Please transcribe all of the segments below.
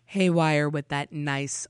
Haywire with that nice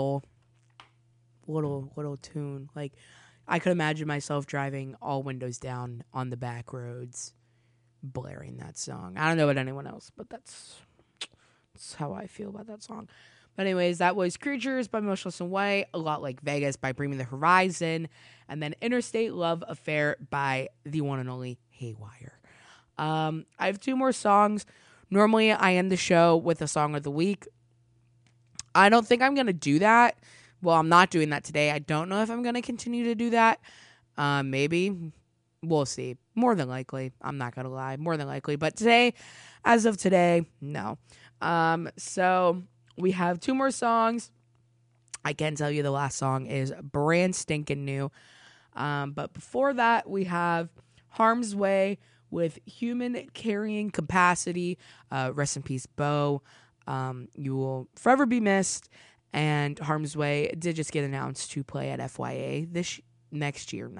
little tune. Like I could imagine myself driving all windows down on the back roads, blaring that song. I don't know about anyone else, but that's how I feel about that song. But anyways, that was Creatures by Motionless in White, A Lot Like Vegas by Bring Me the Horizon, and then Interstate Love Affair by the one and only Haywire. I have two more songs. Normally, I end the show with a song of the week. I don't think I'm going to do that. Well, I'm not doing that today. I don't know if I'm going to continue to do that. Maybe. We'll see. More than likely. I'm not going to lie. More than likely. But today, as of today, no. So we have two more songs. I can tell you the last song is brand stinking new. But before that, we have Harm's Way with Human Carrying Capacity. Rest in peace, Bo. You will forever be missed. And Harm's Way did just get announced to play at FYA next year.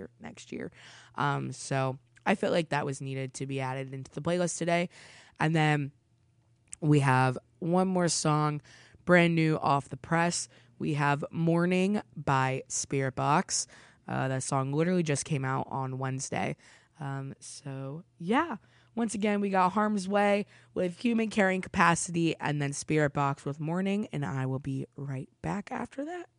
So I felt like that was needed to be added into the playlist today. And then we have one more song, brand new off the press. We have Morning by Spirit Box. That song literally just came out on Wednesday. So yeah. Once again, we got Harm's Way with Human Carrying Capacity and then Spirit Box with Morning, and I will be right back after that.